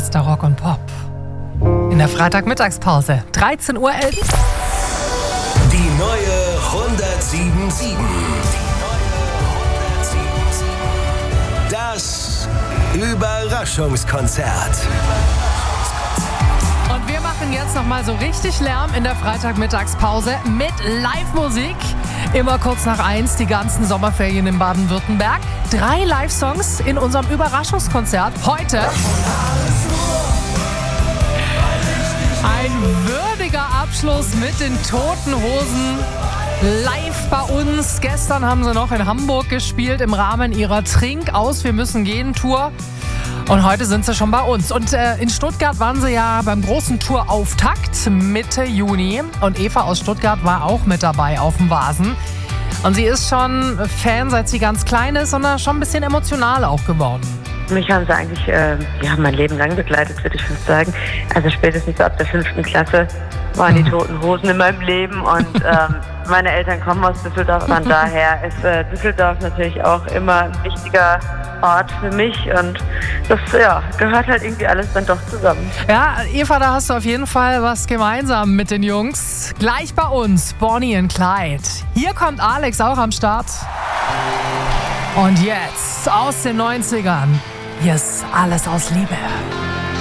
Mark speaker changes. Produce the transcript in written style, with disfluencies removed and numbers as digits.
Speaker 1: bester Rock und Pop. In der Freitagmittagspause, 13:11 Uhr.
Speaker 2: Die neue 107.7. Das Überraschungskonzert.
Speaker 1: Und wir machen jetzt nochmal so richtig Lärm in der Freitagmittagspause mit Live-Musik. Immer kurz nach 1, die ganzen Sommerferien in Baden-Württemberg. 3 Live-Songs in unserem Überraschungskonzert. Heute ein würdiger Abschluss mit den Toten Hosen. Live bei uns. Gestern haben sie noch in Hamburg gespielt im Rahmen ihrer Trink-Aus-Wir-müssen-gehen-Tour. Und heute sind sie schon bei uns. Und in Stuttgart waren sie ja beim großen Tourauftakt Mitte Juni. Und Eva aus Stuttgart war auch mit dabei auf dem Vasen. Und sie ist schon Fan, seit sie ganz klein ist, und schon ein bisschen emotional auch geworden.
Speaker 3: Mich haben sie eigentlich mein Leben lang begleitet, würde ich fast sagen. Also spätestens ab der 5. Klasse waren die Toten Hosen in meinem Leben. Und meine Eltern kommen aus Düsseldorf. Von daher ist Düsseldorf natürlich auch immer ein wichtiger Ort für mich. Und das gehört halt irgendwie alles dann doch zusammen.
Speaker 1: Ja, Eva, da hast du auf jeden Fall was gemeinsam mit den Jungs. Gleich bei uns, Bonnie und Clyde. Hier kommt Alex auch am Start. Und jetzt aus den 90ern. Hier ist Alles aus Liebe.